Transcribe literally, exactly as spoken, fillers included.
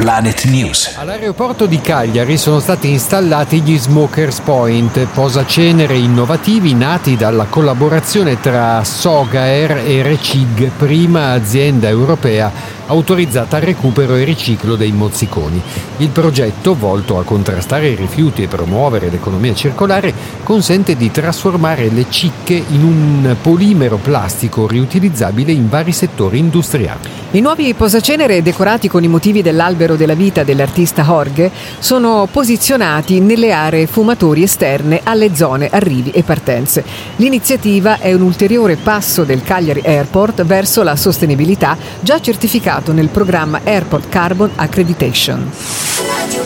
Planet News. All'aeroporto di Cagliari sono stati installati gli Smokers Point, posacenere innovativi nati dalla collaborazione tra Sogaer e Recig, prima azienda europea autorizzata al recupero e riciclo dei mozziconi. Il progetto, volto a contrastare i rifiuti e promuovere l'economia circolare, consente di trasformare le cicche in un polimero plastico riutilizzabile in vari settori industriali. I nuovi posacenere, decorati con i motivi dell'albero della vita dell'artista Jorge, sono posizionati nelle aree fumatori esterne alle zone arrivi e partenze. L'iniziativa è un ulteriore passo del Cagliari Airport verso la sostenibilità, già certificato nel programma Airport Carbon Accreditation.